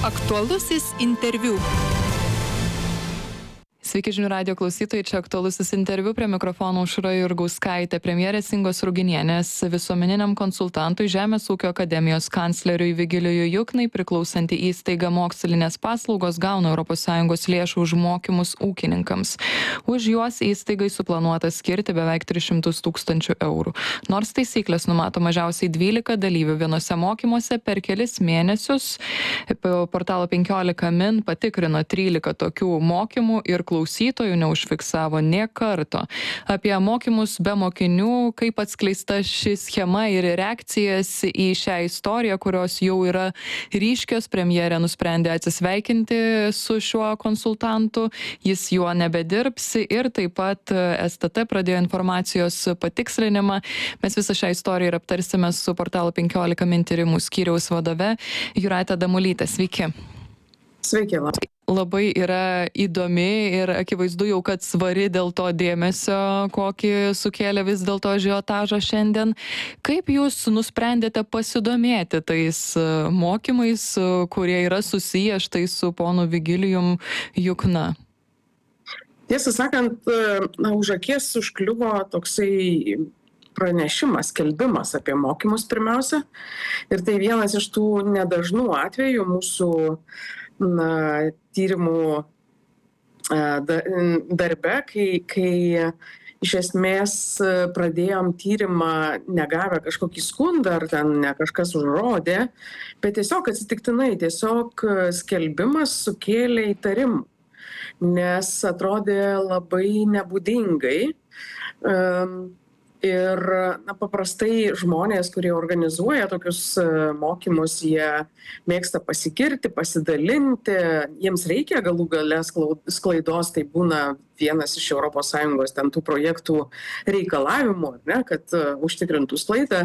Aktualusis interviu. Sveiki žinių radijo klausytojai, čia aktualusis interviu, prie mikrofono Aušra Jurgauskaitė. Premjerės Ingos Ruginienės visuomeniniam konsultantui Žemės ūkio akademijos kancleriui Vigilijui Juknai priklausanti įstaiga Mokslinės paslaugos gauna ES lėšų už mokymus ūkininkams. Už juos įstaigai suplanuota skirti beveik 300 000 eurų. Nors taisyklės numato mažiausiai 12 dalyvių vienose mokymuose per kelis mėnesius, portalo 15 min patikrino 13 tokių mokymų ir klausytojų neužfiksavo nė karto. Apie mokymus be mokinių, kaip atskleista ši schema ir reakcijas į šią istoriją, kurios jau yra ryškios, premjerė nusprendė atsisveikinti su šiuo konsultantu, jis juo nebedirbs ir taip pat STT pradėjo informacijos patikslinimą. Mes visą šią istoriją ir aptarsime su portalo 15 min tyrimų skyriaus vadove Jūrate Damulyte. Sveiki. Sveiki. Labai yra įdomi ir akivaizdu jau, kad svari dėl to dėmesio, kokį sukėlė vis dėlto ažiotažą šiandien. Kaip jūs nusprendėte pasidomėti tais mokymais, kurie yra susiję štai su ponu Vigilijum Jukna? Tiesą sakant, už akies užkliuvo toksai pranešimas, skelbimas apie mokymus pirmiausia. Ir tai vienas iš tų nedažnų atvejų mūsų tyrimų darbe, kai iš esmės pradėjom tyrimą negavę kažkokį skundą, ar ten ne kažkas užrodė, bet tiesiog atsitiktinai, skelbimas sukėlė įtarimų, nes atrodė labai nebūdingai. Ir paprastai žmonės, kurie organizuoja tokius mokymus, jie mėgsta pasigirti, pasidalinti, jiems reikia galų gale sklaidos, tai būna vienas iš ES ten tų projektų reikalavimų, kad užtikrintų sklaidą.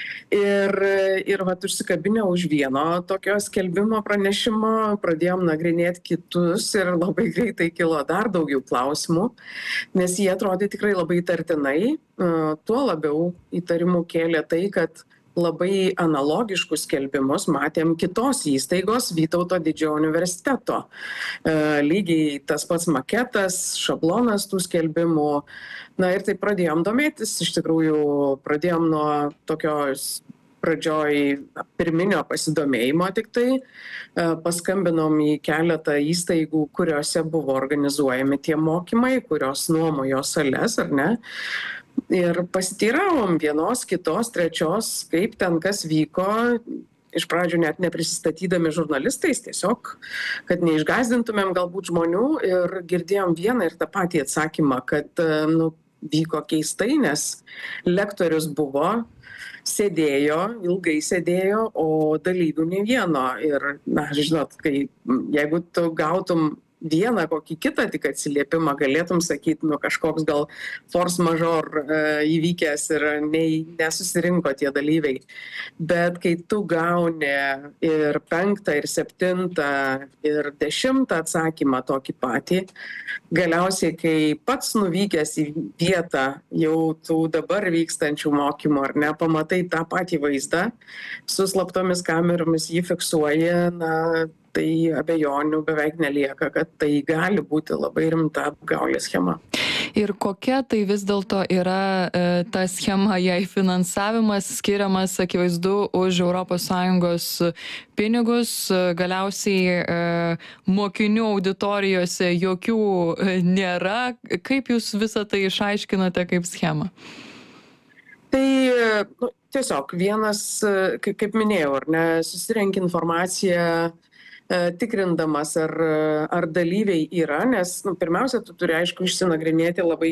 Ir užsikabinę už vieno tokio skelbimo pranešimo, pradėjom nagrinėti kitus ir labai greitai kilo dar daugiau klausimų, nes jie atrodė tikrai labai įtartinai. Tuo labiau įtarimų kėlė tai, kad labai analogiškus skelbimus matėm kitos įstaigos Vytauto didžiojo universiteto. Lygiai tas pats maketas, šablonas tų skelbimų. Ir tai pradėjom domėtis, iš tikrųjų pradėjom nuo tokios pradžioj pirminio pasidomėjimo tik tai, paskambinom į keletą įstaigų, kuriuose buvo organizuojami tie mokymai, kurios nuomojo sales, ar ne. Ir pasiteiravom vienos, kitos, trečios, kaip ten kas vyko, iš pradžių net neprisistatydami žurnalistais, tiesiog, kad neišgąsdintumėm galbūt žmonių, ir girdėjom vieną ir tą patį atsakymą, kad vyko keistai, nes lektorius buvo, ilgai sėdėjo, o dalyvių ne vieno. Ir, žinot, jeigu tu gautum vieną kokį kitą tik atsiliepimą, galėtum sakyti, kažkoks gal force majeure įvykęs ir nesusirinko tie dalyviai. Bet kai tu gauni ir 5, ir 7, ir 10 atsakymą tokį patį, galiausiai, kai pats nuvykęs į vietą jau tų dabar vykstančių mokymų, ar ne, pamatai tą patį vaizdą, su slaptomis kameromis jį fiksuoja, tai abejonių beveik nelieka, kad tai gali būti labai rimta apgaulės schema. Ir kokia tai vis dėlto yra ta schema, jei finansavimas skiriamas akivaizdu už ES pinigus, galiausiai mokinių auditorijose jokių nėra. Kaip jūs visą tai išaiškinate kaip schemą? Tai tiesiog vienas, kaip minėjau, ar ne, susirenki informaciją, tikrindamas, ar dalyviai yra, nes pirmiausia, tu turi, aišku, išsinagrinėti labai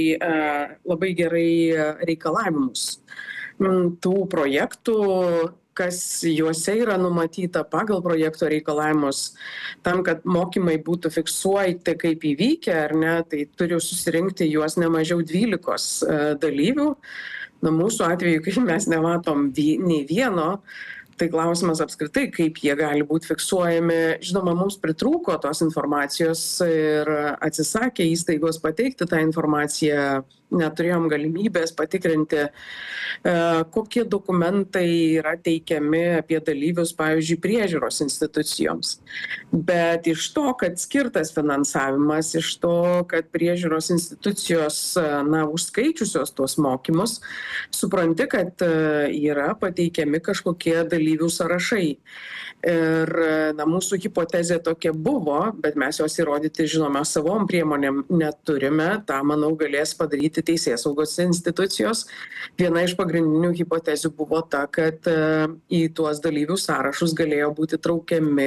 gerai reikalavimus tų projektų, kas juose yra numatyta pagal projekto reikalavimus. Tam, kad mokymai būtų fiksuoti kaip įvykę, ar ne, tai turi susirinkti juos ne mažiau 12 dalyvių. Mūsų atveju, kai mes nematom nei vieno, tai klausimas apskritai, kaip jie gali būti fiksuojami. Žinoma, mums pritrūko tos informacijos ir atsisakė įstaigos pateikti tą informaciją neturėjom galimybės patikrinti, kokie dokumentai yra teikiami apie dalyvius, pavyzdžiui, priežiūros institucijoms. Bet iš to, kad skirtas finansavimas, iš to, kad priežiūros institucijos, užskaičiusios tuos mokymus, supranti, kad yra pateikiami kažkokie dalyvių sąrašai. Ir mūsų hipotezė tokia buvo, bet mes jos įrodyti, žinoma, savom priemonėm neturime. Ta, manau, galės padaryti teisėsaugos institucijos. Viena iš pagrindinių hipotezių buvo ta, kad į tuos dalyvių sąrašus galėjo būti traukiami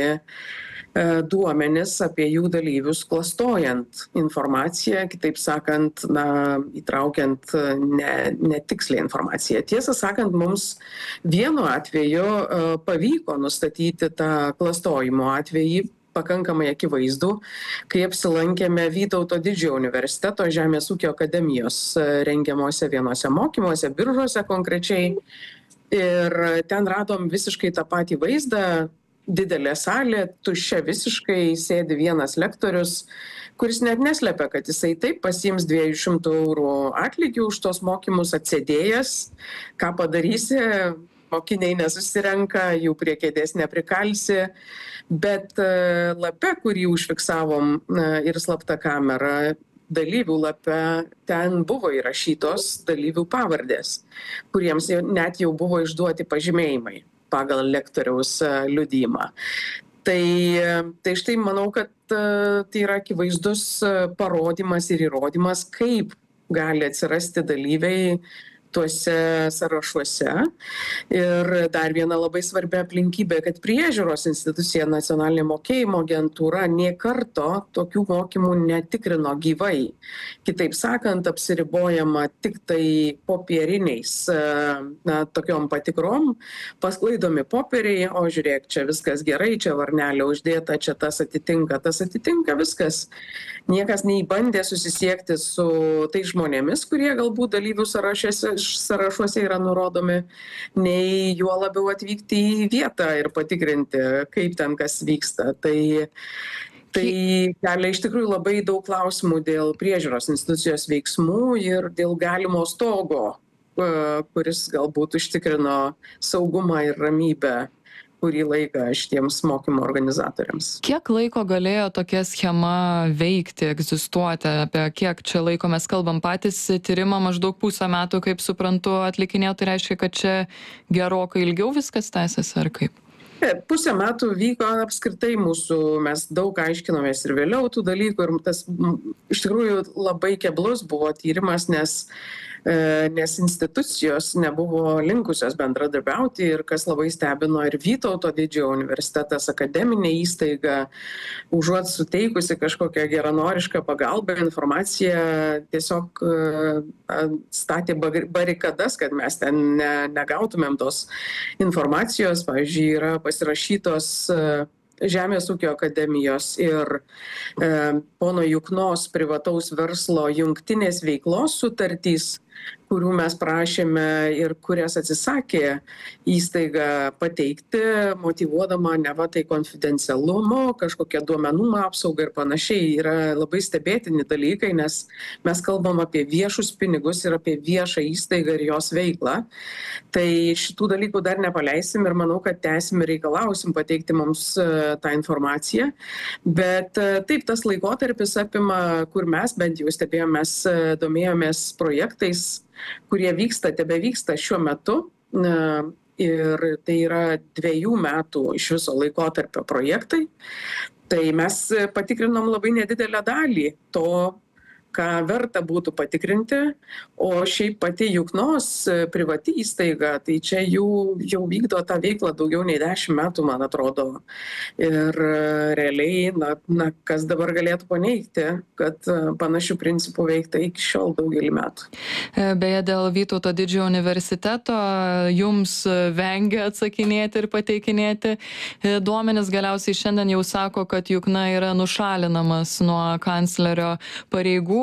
duomenis apie jų dalyvius, klastojant informaciją, kitaip sakant, įtraukiant netikslią informaciją. Tiesą sakant, mums vienu atveju pavyko nustatyti tą klastojimo atvejį pakankamai akivaizdų, kai apsilankėme Vytauto Didžiojo universiteto Žemės ūkio akademijos rengiamuose vienose mokymuose, Biržuose konkrečiai. Ir ten radom visiškai tą patį vaizdą. Didelė salė, tuščia visiškai, sėdi vienas lektorius, kuris net neslepia, kad jisai taip pasiims 200 eurų atlygį už tos mokymus atsėdėjęs. Ką padarysi, mokiniai nesusirenka, jų prie kėdės neprikalsi. Bet lape, kurį užfiksavom ir slapta kamera, dalyvių lape, ten buvo įrašytos dalyvių pavardės, kuriems net jau buvo išduoti pažymėjimai pagal lektoriaus liudijimą. Tai štai manau, kad tai yra akivaizdus parodymas ir įrodymas, kaip gali atsirasti dalyviai tuose sąrašuose. Ir dar viena labai svarbi aplinkybė, kad priežiūros institucija Nacionalinė mokėjimo agentūra nė karto tokių mokymų netikrino gyvai. Kitaip sakant, apsiribojama tik tai popieriniais tokiom patikrom, pasklaidomi popieriai, o žiūrėk, čia viskas gerai, čia varnelė uždėta, čia tas atitinka, viskas. Niekas neįbandė susisiekti su tais žmonėmis, kurie galbūt dalyvių sąrašuose yra nurodomi, nei juo labiau atvykti į vietą ir patikrinti, kaip ten kas vyksta. Tai kelia iš tikrųjų labai daug klausimų dėl priežiūros institucijos veiksmų ir dėl galimo stogo, kuris galbūt užtikrino saugumą ir ramybę kurį laiką šitiems mokymo organizatoriams. Kiek laiko galėjo tokia schema veikti, egzistuoti? Apie kiek čia laiko mes kalbam? Patys tyrimą maždaug 1,5 metų, kaip suprantu, atlikinėjo, tai reiškia, kad čia gerokai ilgiau viskas tęsiasi, ar kaip? 1,5 metų vyko apskritai mes daug aiškinomės ir vėliau tų dalykų ir tas iš tikrųjų labai keblus buvo tyrimas, nes institucijos nebuvo linkusios bendradarbiauti ir kas labai stebino ir Vytauto Didžiojo universitetas, akademinė įstaiga, užuot suteikusi kažkokią geranorišką pagalbą, informaciją tiesiog statė barikadas, kad mes ten negautumėm tos informacijos. Pavyzdžiui, yra pasirašytos Žemės ūkio akademijos ir pono Juknos privataus verslo jungtinės veiklos sutartys, kurių mes prašėme ir kurias atsisakė įstaiga pateikti, motyvuodama neva tai konfidencialumu, kažkokia duomenų apsauga ir panašiai. Yra labai stebėtini dalykai, nes mes kalbam apie viešus pinigus ir apie viešą įstaigą ir jos veiklą. Tai šitų dalykų dar nepaleisim ir manau, kad tęsim ir reikalausim pateikti mums tą informaciją. Bet taip, tas laikotarpis apima, kur mes bent jau stebėjome, mes domėjomės projektais, kurie tebevyksta šiuo metu. Ir tai yra 2 metų iš viso laikotarpio projektai. Tai mes patikrinom labai nedidelę dalį to, ką verta būtų patikrinti, o šiaip pati Juknos privati įstaiga, tai čia jau vykdo tą veiklą daugiau nei 10 metų, man atrodo. Ir realiai, kas dabar galėtų paneigti, kad panašių principų veikta iki šiol daugelį metų. Beje, dėl Vytauto Didžiojo universiteto jums vengia atsakinėti ir pateikinėti duomenis. Galiausiai šiandien jau sako, kad Jukna yra nušalinamas nuo kanclerio pareigų.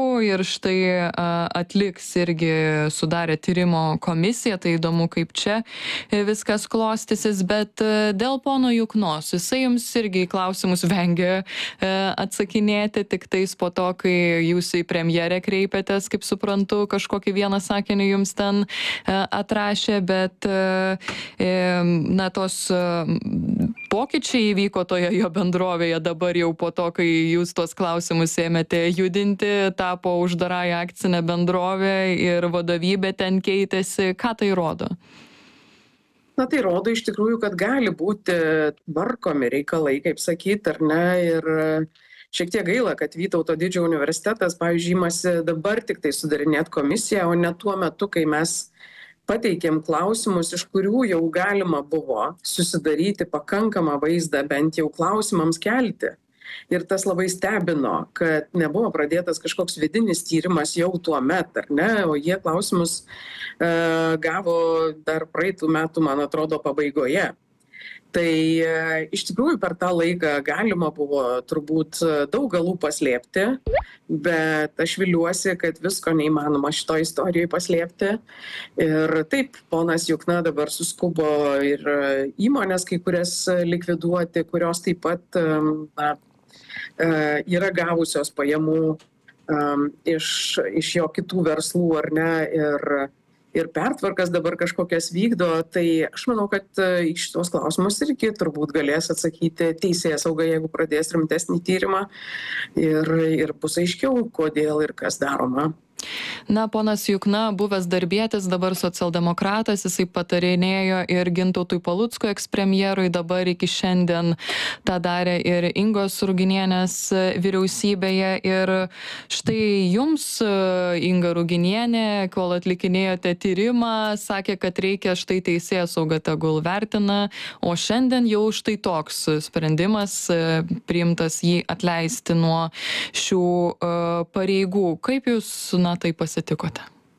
ir štai atliks irgi sudarė tyrimo komisiją, tai įdomu, kaip čia viskas klostysis, bet dėl pono Juknos, jisai jums irgi į klausimus vengia atsakinėti, tik tais po to, kai jūs į premjerę kreipėtės, kaip suprantu, kažkokį vieną sakinį jums ten atrašė, bet na, tos pokyčiai įvyko toje jo bendrovėje dabar jau po to, kai jūs tos klausimus ėmėte judinti, tapo uždarąją akcinę bendrovę ir vadovybė ten keitėsi. Ką tai rodo? Na, tai rodo iš tikrųjų, kad gali būti tvarkomi reikalai, kaip sakyt, ar ne, ir šiek tiek gaila, kad Vytauto didžiojo universitetas, pavyzdžiui, imasi dabar tik tai sudarinėti komisiją, o ne tuo metu, kai mes pateikėm klausimus, iš kurių jau galima buvo susidaryti pakankamą vaizdą, bent jau klausimams kelti. Ir tas labai stebino, kad nebuvo pradėtas kažkoks vidinis tyrimas jau tuo met, ar ne, o jie klausimus gavo dar praeitų metų, man atrodo, pabaigoje. Tai iš tikrųjų per tą laiką galima buvo turbūt daug galų paslėpti, bet aš viliuosi, kad visko neįmanoma šito istorijoje paslėpti. Ir taip, ponas Jukna dabar suskubo ir įmonės kai kurias likviduoti, kurios taip pat yra gavusios pajamų iš jo kitų verslų, ar ne, ir pertvarkas dabar kažkokias vykdo, tai aš manau, kad į šitos klausimus irgi turbūt galės atsakyti teisėsauga, jeigu pradės rimtesnį tyrimą ir bus aiškiau, kodėl ir kas daroma. Na, ponas Jukna, buvęs darbietis, dabar socialdemokratas, jisai patarinėjo ir Gintautui Paluckui, ekspremjerui, dabar iki šiandien tą darė ir Ingos Ruginienės vyriausybėje. Ir štai jums, Inga Ruginienė, kol atlikinėjote tyrimą, sakė, kad reikia štai teisėsauga tegul vertina, o šiandien jau štai toks sprendimas priimtas jį atleisti nuo šių pareigų. Kaip jūs, tai pasitikote?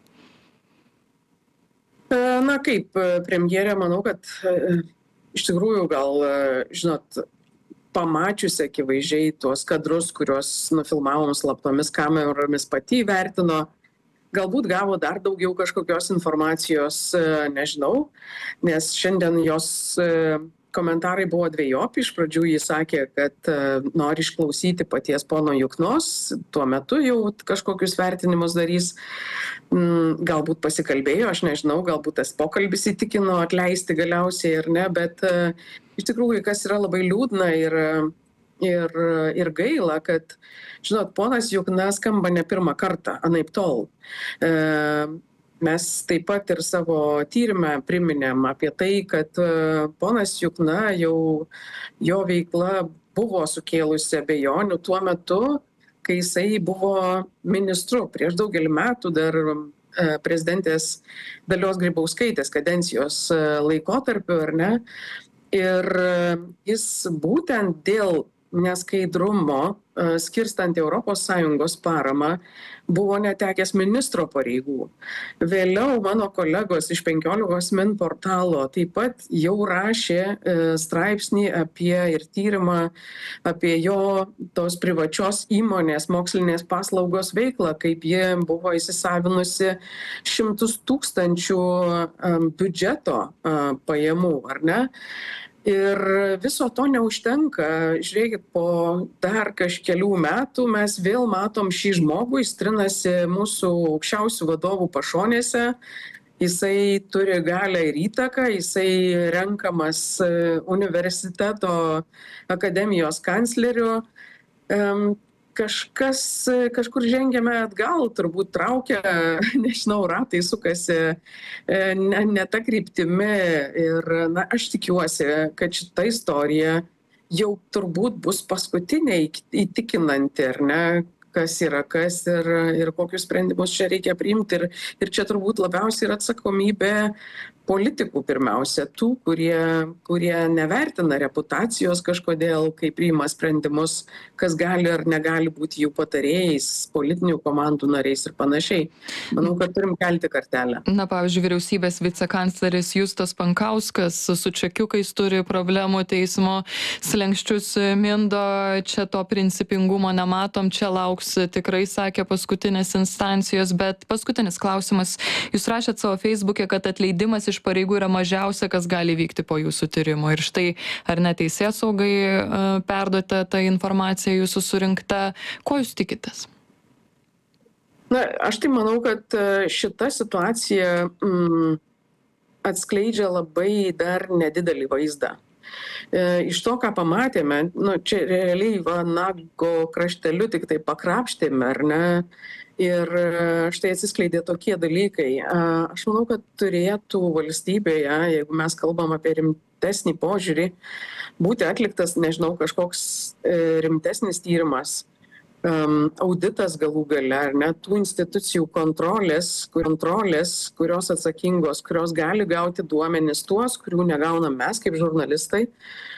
Na kaip, premjerė, manau, kad iš tikrųjų gal, žinot, pamačiusi akivaizdžiai tuos kadrus, kuriuos nufilmavom slaptomis kameromis, pati įvertino, galbūt gavo dar daugiau kažkokios informacijos, nežinau, nes šiandien jos komentarai buvo dvejopi. Iš pradžių jis sakė, kad nori išklausyti paties pono Juknos, tuo metu jau kažkokius vertinimus darys. Galbūt pasikalbėjo, aš nežinau, galbūt tas pokalbis įtikino atleisti galiausiai ar ne, bet iš tikrųjų, kas yra labai liūdna ir gaila, kad, žinot, ponas Jukna skamba ne pirmą kartą, anaiptol. Mes taip pat ir savo tyrime priminėm apie tai, kad ponas Jukna jau jo veikla buvo sukėlusi abejonių tuo metu, kai jisai buvo ministru prieš daugelį metų dar prezidentės Dalios Grybauskaitės kadencijos laikotarpiu, ar ne? Ir jis būtent dėl neskaidrumo, skirstant ES paramą, buvo netekęs ministro pareigų. Vėliau mano kolegos iš 15 min portalo taip pat jau rašė straipsnį apie ir tyrimą apie jo tos privačios įmonės mokslinės paslaugos veiklą, kaip ji buvo įsisavinusi šimtus tūkstančių biudžeto pajamų, ar ne? Ir viso to neužtenka. Žiūrėkit, po dar kažkelių metų mes vėl matom šį žmogų, jis trinasi mūsų aukščiausių vadovų pašonėse, jisai turi galią ir įtaką, jisai renkamas universiteto akademijos kancleriu. Kažkur žengiame atgal, turbūt traukia, nežinau, ratai sukasi ne ta kryptimi. Ir na, aš tikiuosi, kad šita istorija jau turbūt bus paskutinė įtikinanti, ar ne, kas yra kas ir kokius sprendimus čia reikia priimti. Ir čia turbūt labiausiai yra atsakomybė politikų pirmiausia, tų, kurie nevertina reputacijos kažkodėl, kai priima sprendimus, kas gali ar negali būti jų patarėjais, politinių komandų nariais ir panašiai. Manau, kad turim kelti kartelę. Na, pavyzdžiui, vyriausybės vicekancleris Justas Pankauskas su čekiukais turi problemų, teismo slenkščius mindo, čia to principingumo nematom, čia lauks tikrai, sakė, paskutinės instancijos, bet paskutinis klausimas. Jūs rašėt savo Facebook'e, kad atleidimas iš pareigų yra mažiausia, kas gali vykti po jūsų tyrimo. Ir štai, ar neteisėsaugai perduota ta informacija jūsų surinkta? Ko jūs tikitės? Na, aš tai manau, kad šita situacija atskleidžia labai dar nedidelį vaizdą. Iš to, ką pamatėme, čia realiai nago krašteliu tik tai pakrapštėme, ar ne? Ir štai atsiskleidė tokie dalykai. Aš manau, kad turėtų valstybėje, jeigu mes kalbam apie rimtesnį požiūrį, būti atliktas, nežinau, kažkoks rimtesnis tyrimas, auditas galų gale, ar ne, tų institucijų kontrolės, kurios atsakingos, kurios gali gauti duomenis tuos, kurių negaunam mes kaip žurnalistai,